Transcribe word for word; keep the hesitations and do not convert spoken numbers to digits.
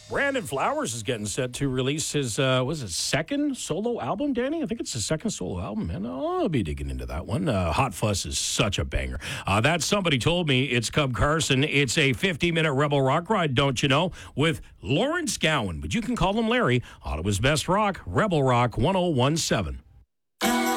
Brandon Flowers is getting set to release his, uh, was it second solo album, Danny? I think it's his second solo album, and I'll be digging into that one. Uh, Hot Fuss is such a banger. Uh, that Somebody Told Me. It's Cub Carson. It's a fifty-minute Rebel Rock ride, don't you know, with Lawrence Gowan, but you can call him Larry. Ottawa's Best Rock, Rebel Rock ten seventeen.